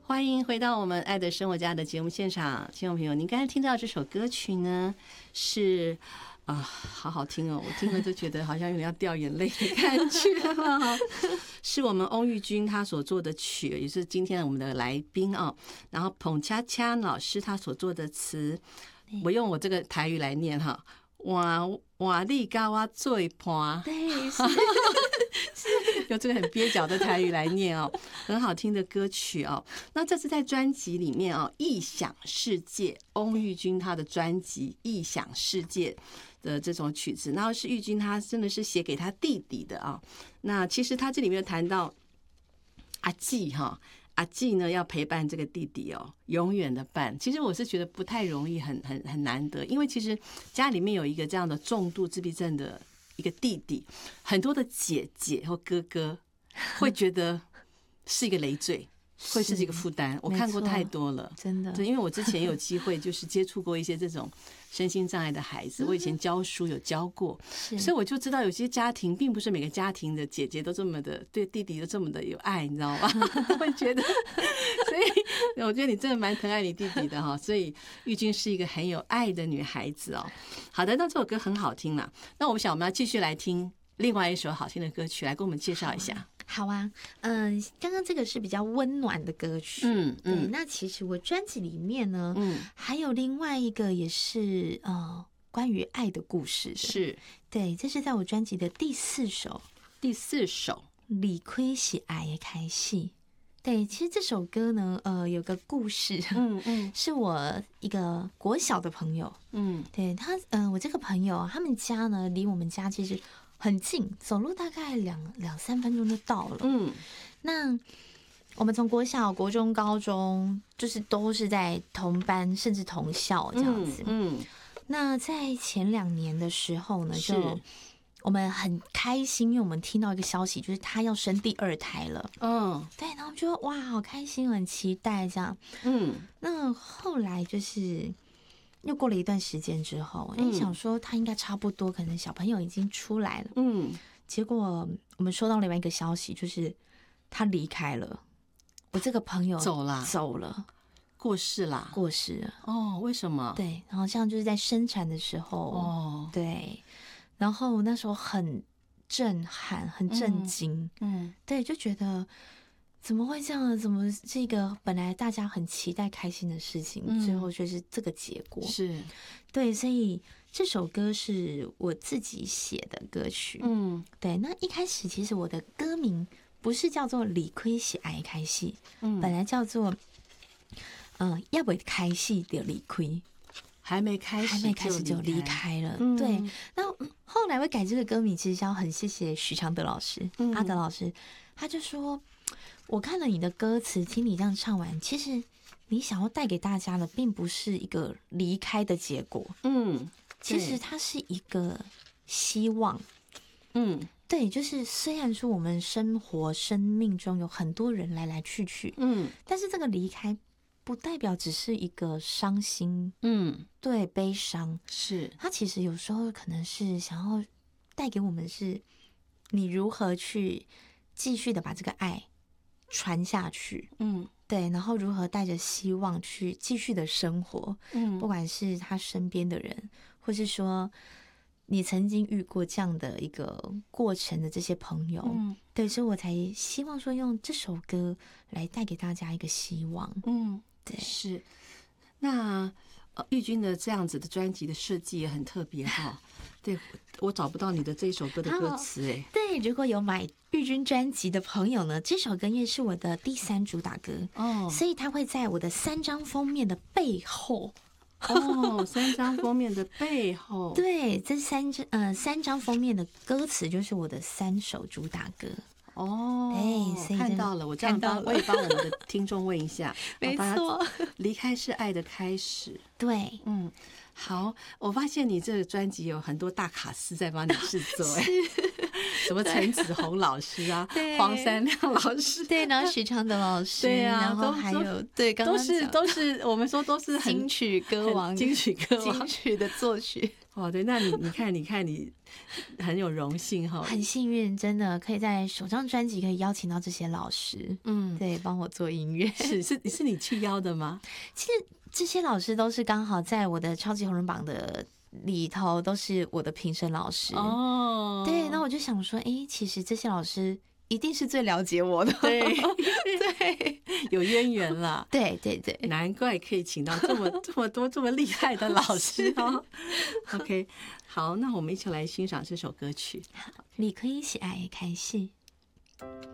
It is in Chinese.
欢迎回到我们爱的生活家的节目现场，听众朋友，您刚才听到这首歌曲呢，是好好听哦，我听了就觉得好像有点要掉眼泪的感觉是我们翁玉君他所做的曲，也是今天我们的来宾啊。然后彭恰恰老师他所做的词，我用我这个台语来念哈，哇你甲我做伴， 对，是用这个很蹩脚的台语来念哦，很好听的歌曲哦。那这次在专辑里面哦，《异想世界》，翁玉君他的专辑《异想世界》的这种曲子，然后是玉君他真的是写给他弟弟的啊。那其实他这里面谈到阿纪哈。阿纪呢要陪伴这个弟弟哦，永远的伴。其实我是觉得不太容易，很难得，因为其实家里面有一个这样的重度自闭症的一个弟弟，很多的姐姐或哥哥会觉得是一个累赘，会是一个负担。我看过太多了， 真的。 对，因为我之前有机会就是接触过一些这种身心障碍的孩子，我以前教书有教过，所以我就知道有些家庭并不是每个家庭的姐姐都这么的对弟弟都这么的有爱，你知道吗？都会觉得，所以我觉得你真的蛮疼爱你弟弟的哈。所以玉君是一个很有爱的女孩子哦。好的，那这首歌很好听啦。那我想我们要继续来听另外一首好听的歌曲，来给我们介绍一下。 好啊，刚刚这个是比较温暖的歌曲，对。那其实我专辑里面呢，还有另外一个也是关于爱的故事的， 是对，这是在我专辑的第四首，离开是爱的开始。对，其实这首歌呢，有个故事，是我一个国小的朋友，对他，我这个朋友他们家呢离我们家其实很近，走路大概两三分钟就到了。那我们从国小、国中、高中，就是都是在同班，甚至同校这样子。那在前2年的时候呢，就我们很开心，因为我们听到一个消息，就是他要生第2胎了。对，然后我们就哇，好开心，很期待这样。那后来就是又过了一段时间之后，想说他应该差不多，可能小朋友已经出来了。结果我们收到另外一个消息，就是他离开了。我这个朋友走了， 过世了。为什么？ 对，然后像就是在生产的时候，对，然后那时候很震撼，很震惊，对，就觉得怎么会这样？怎么这个本来大家很期待开心的事情，最后却是这个结果？是对，所以这首歌是我自己写的歌曲。对，那一开始其实我的歌名不是叫做离开是爱开始，本来叫做要不开始就离开。还没开始就离开了。对，那后来会改这个歌名，其实要很谢谢许常德老师、阿德老师，他就说，我看了你的歌词，听你这样唱完，其实你想要带给大家的，并不是一个离开的结果，其实它是一个希望，对，就是虽然说我们生命中有很多人来来去去，但是这个离开不代表只是一个伤心，对，悲伤，是他其实有时候可能是想要带给我们是，你如何去继续的把这个爱传下去，对，然后如何带着希望去继续的生活，不管是他身边的人，或是说你曾经遇过这样的一个过程的这些朋友，对，所以我才希望说用这首歌来带给大家一个希望，对， 是。那玉君的这样子的专辑的设计也很特别哈。对，我找不到你的这一首歌的歌词哎。 对，如果有买玉君专辑的朋友呢，这首歌也是我的第3主打歌所以它会在我的3张封面的背后。 3张封面的背后， 对，这3张封面的歌词就是我的3首主打歌。对， 看到了，我这样我也帮我们的听众问一下， 没错， 离开是爱的开始。 对， 好，我发现你这个专辑有很多大卡司在帮你制作，什么陈子红老师啊，黄山亮老师， 对，然后许常德老师， 对啊， 然后还有对， 都是我们说都是金曲歌王， 金曲歌王， 金曲的作曲， 哦，对，那你看你很有荣幸哈， 很幸运，真的可以在首张专辑可以邀请到这些老师，对，帮我做音乐。 是你去邀的吗？ 其实这些老师都是刚好在我的超级红人榜的里头，都是我的评审老师。哦，对，那我就想说，其实这些老师一定是最了解我的， 对对，有渊源了， 对对对， 难怪可以请到这么多这么厉害的老师哦。OK， 好，那我们一起来欣赏这首歌曲。 你可以喜爱看戏。